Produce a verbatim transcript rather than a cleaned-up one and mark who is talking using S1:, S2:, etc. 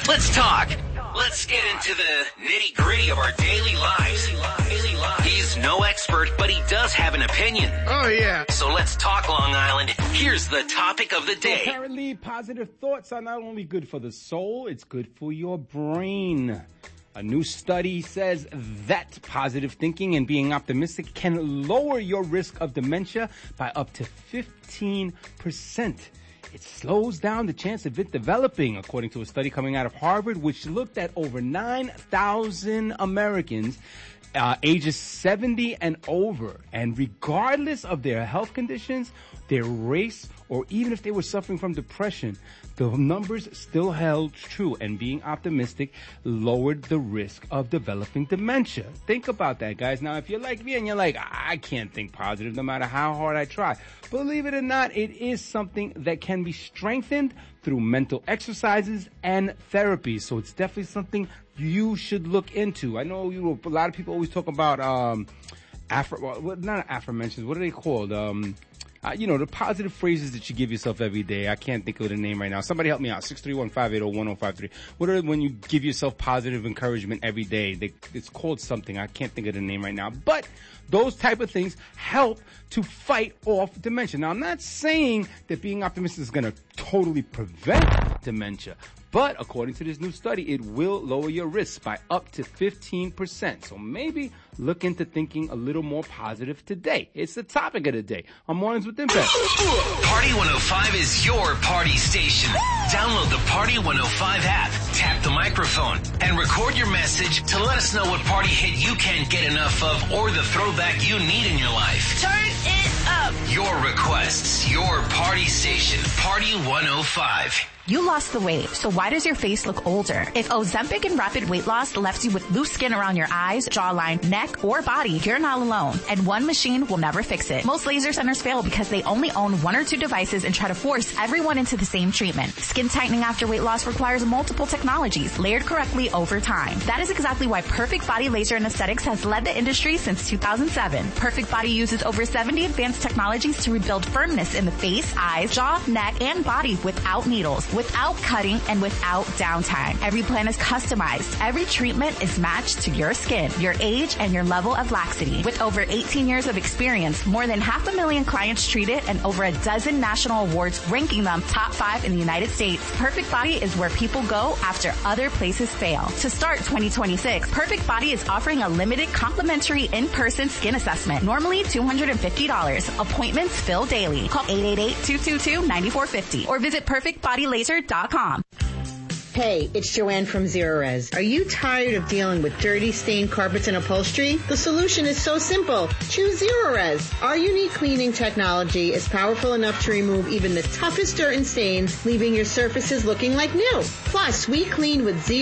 S1: Let's talk. Let's get into the nitty-gritty of our daily lives. He's no expert, but he does have an opinion.
S2: Oh, yeah.
S1: So let's talk, Long Island. Here's the topic of the day.
S3: Apparently, positive thoughts are not only good for the soul, it's good for your brain. A new study says that positive thinking and being optimistic can lower your risk of dementia by up to fifteen percent. It slows down the chance of it developing, according to a study coming out of Harvard, which looked at over nine thousand Americans uh, ages seventy and over. And regardless of their health conditions, their race, or even if they were suffering from depression, the numbers still held true, and being optimistic lowered the risk of developing dementia. Think about that, guys. Now, if you're like me and you're like, I can't think positive no matter how hard I try, believe it or not, it is something that can be strengthened through mental exercises and therapy. So it's definitely something you should look into. I know you a lot of people always talk about um, affirm, well, not affirmations. What are they called? Um, Uh, you know, the positive phrases that you give yourself every day. I can't think of the name right now. Somebody help me out. six three one, five eight zero, one zero five three. What are when you give yourself positive encouragement every day? They, it's called something. I can't think of the name right now. But those type of things help to fight off dementia. Now, I'm not saying that being optimistic is going to totally prevent dementia. But according to this new study, it will lower your risk by up to fifteen percent. So maybe look into thinking a little more positive today. It's the topic of the day on Mornings with Impact.
S1: Party one oh five is your party station. Download the Party one oh five app, tap the microphone, and record your message to let us know what party hit you can't get enough of or the throwback you need in your life.
S4: Turn it up.
S1: Your requests, your party station, Party one oh five.
S4: You lost the weight, so why does your face look older? If Ozempic and rapid weight loss left you with loose skin around your eyes, jawline, neck, or body, you're not alone. And one machine will never fix it. Most laser centers fail because they only own one or two devices and try to force everyone into the same treatment. Skin tightening after weight loss requires multiple technologies, layered correctly over time. That is exactly why Perfect Body Laser and Aesthetics has led the industry since two thousand seven. Perfect Body uses over seventy advanced technologies to rebuild firmness in the face, eyes, jaw, neck, and body without needles, without cutting, and without downtime. Every plan is customized. Every treatment is matched to your skin, your age, and your level of laxity. With over eighteen years of experience, more than half a million clients treated, and over a dozen national awards ranking them top five in the United States, Perfect Body is where people go after other places fail. To start twenty twenty-six, Perfect Body is offering a limited complimentary in-person skin assessment, normally two hundred fifty dollars. Appointments fill daily. Call eight eight eight, two two two, nine four five zero or visit perfect body laser dot com.
S5: Hey, it's Joanne from Zerorez. Are you tired of dealing with dirty, stained carpets and upholstery? The solution is so simple. Choose Zerorez. Our unique cleaning technology is powerful enough to remove even the toughest dirt and stains, leaving your surfaces looking like new. Plus, we clean with Zerorez